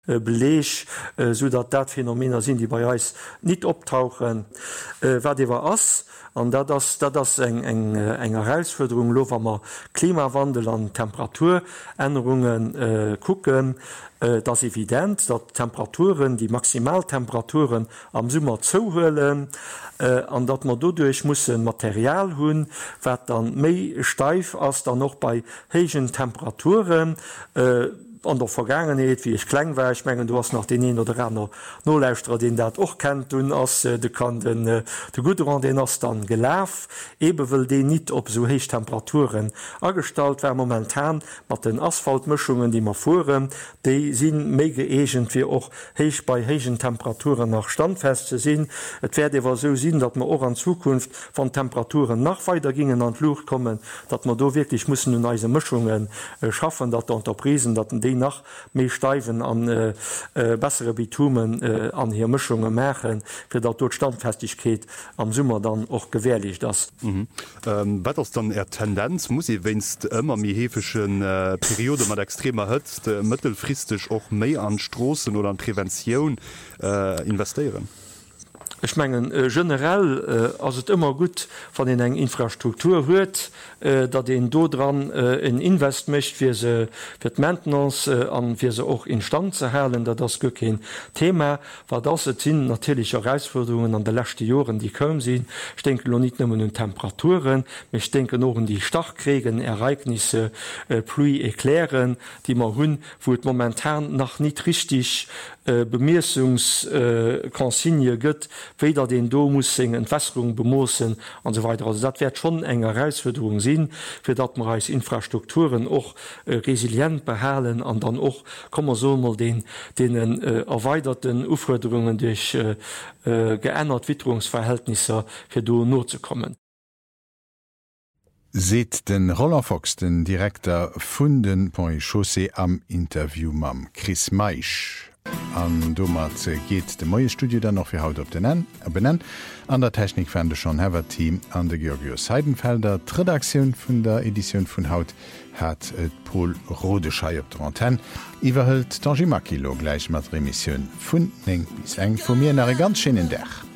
Beleg, so dat Phänomener sind, die bei uns nicht optauchen, wer de war ass. an das eng Herausforderung lo wann man Klimawandel an Temperaturänderungen gucken, das evident, dat Temperaturen, die Maximaltemperaturen am Sommer zuhöllen, an dat man dodurch muss Material hunn, wat dann méi steif als dann noch bei hegen Temperaturen. An der Vergangenheit, wie ich klein war, ich meine, du hast noch den einen oder anderen Noläusterer, den dat auch kennt, und als de kann de gute an den as dann gelaf, eben will den nicht op so hohe Temperaturen angestalt werden momentan mit den Asphaltmischungen, die wir fuhren, die sind mé geegent wie auch hoch bei hohen Temperaturen nach standfest zu sehen. Es werde aber so sein, dass wir auch in Zukunft von Temperaturen nach weiter gingen an Luch kommen, dass wir da wirklich müssen unsere Mischungen schaffen, dass die Unterprisen, dass die nach méi steifen an bessere Bitumen an hier Mischungen machen, fir dat dort Standfestigkeit am Summer dann auch gewährlich das. Wetters dann Tendenz muss wennst immer mi hefeschen Periode mat extremer hëtzt mittelfristig auch méi an Strossen oder an Prävention investieren. Ich mengen generell as het immer gut van den eng Infrastruktur huet, dat den do dran en Invest mecht fir se fir Maintenance an fir se auch instand ze halen, dat das gëtt kein Thema, war das sinn natürlich Herausforderungen an de lechte Joren, die kom sinn. Ich denke lo nicht nëmmen hun Temperaturen, ich denke noch an die Starkregen, Ereignisse, Pluie erklären, die man hunn, wo het momentan noch nicht richtig Bemessungskonsigne gëtt, weder den Do muss Entwässerung bemossen und so weiter. Also das wird schon eng Herausforderung sein, für dat man als Infrastrukturen auch resilient behalen und dann auch kommen so mal den erweiterten Aufforderungen durch geändert Witterungsverhältnisse für do not zu kommen. Seht den Roland Fox, den Direktor vun den Point Chaussee am Interview mam Chris Meisch. An Domat geht de moie Studio dann noch fir haut op den benennen. An der Technik fände schon Hever-Team an de Georgios Heidenfelder. Redaktion vun der Edition vun Haut hat et Pol Rodeschei op der Antenne. Iwerhëlt Tanji Makilo gleich mat Remissionioun vun eng bis eng vu mir en ganz schönen Dach.